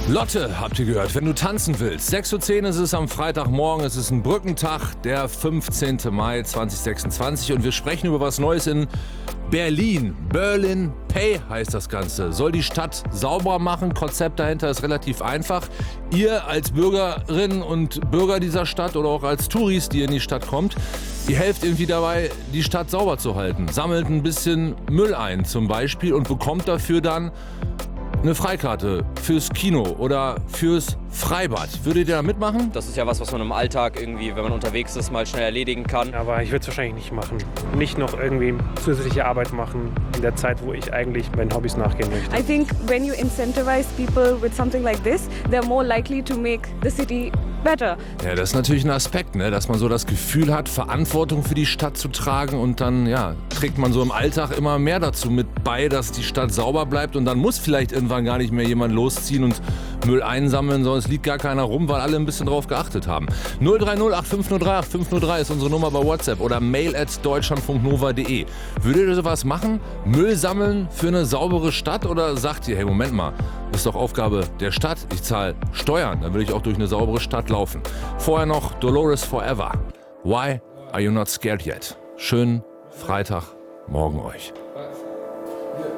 Lotte, habt ihr gehört, wenn du tanzen willst. 6:10 Uhr ist es am Freitagmorgen, es ist ein Brückentag, der 15. Mai 2026 und wir sprechen über was Neues in Berlin. Berlin Pay heißt das Ganze. Soll die Stadt sauberer machen, Konzept dahinter ist relativ einfach. Ihr als Bürgerinnen und Bürger dieser Stadt oder auch als Touris, die in die Stadt kommt, ihr helft irgendwie dabei, die Stadt sauber zu halten. Sammelt ein bisschen Müll ein zum Beispiel und bekommt dafür dann eine Freikarte fürs Kino oder fürs Freibad. Würdet ihr da mitmachen? Das ist ja was man im Alltag irgendwie, wenn man unterwegs ist, mal schnell erledigen kann. Aber ich würde es wahrscheinlich nicht machen. Nicht noch irgendwie zusätzliche Arbeit machen in der Zeit, wo ich eigentlich meinen Hobbys nachgehen möchte. I think when you incentivize people with something like this, they're more likely to make the city better. Ja, das ist natürlich ein Aspekt, ne? Dass man so das Gefühl hat, Verantwortung für die Stadt zu tragen und dann trägt man so im Alltag immer mehr dazu mit bei, dass die Stadt sauber bleibt und dann muss vielleicht irgendwann gar nicht mehr jemand losziehen und Müll einsammeln, sondern es liegt gar keiner rum, weil alle ein bisschen drauf geachtet haben. 030 8503 8503 ist unsere Nummer bei WhatsApp oder mail@deutschlandfunknova.de. Würdet ihr sowas machen? Müll sammeln für eine saubere Stadt oder sagt ihr, hey, Moment mal, das ist doch Aufgabe der Stadt, ich zahle Steuern, dann will ich auch durch eine saubere Stadt laufen. Vorher noch Dolores Forever. Why are you not scared yet? Schönen Freitagmorgen euch.